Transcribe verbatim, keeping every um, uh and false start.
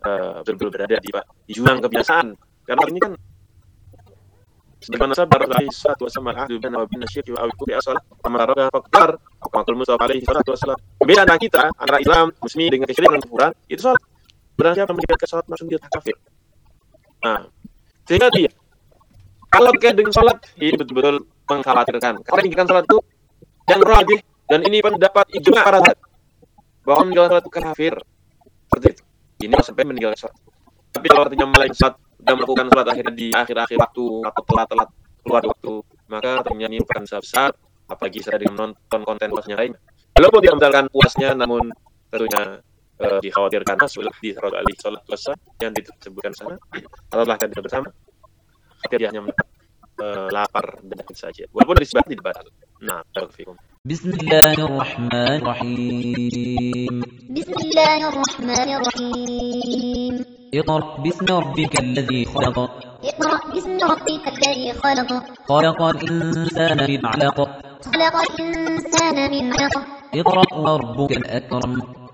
uh, betul-betul berada di, di jurang kebiasaan. Karena ini kan sebagaimana sabda Rasulullah sallallahu alaihi wasallam al-ahdu baina wa baina syirki wa awqu bi asal amara faktar kama Mustafa alaihi salatu wasallam. Beda antara kita antara Islam, Muslim dengan kesyirikan dan kekufuran itu salat. Berarti apa meninggalkan salat langsung dia kafir. Nah, sehingga dia kalau terkait dengan salat ini betul-betul mengkhawatirkan. Karena meninggalkan salat itu yang rajih dan ini pendapat ijma para sahabat bahwa meninggalkan salat itu kafir. Seperti itu. Ini sampai meninggalkan salat. Tapi kalau artinya mulai salat dan melakukan salat akhirnya di akhir-akhir waktu atau telat-telat keluar waktu, maka ternyata ini bukan besar, apalagi saya dengan menonton konten puasnya lain. Walaupun dia membatalkan puasnya, namun tentunya uh, dikhawatirkan sudah di salat alaihi salat puasa yang disebutkan sana, Allah akan tidak bersama. Dia hanya mendapat uh, lapar dan sakit saja. Walaupun disebut tidak batal. Nah, barakallahu. Bismillahirrahmanirrahim. Bismillahirrahmanirrahim. اقرأ باسم ربك الذي خلق اقرأ باسم ربك الذي خلق خلق الإنسان من علق خلق الإنسان من علق اقرأ وربك الأكرم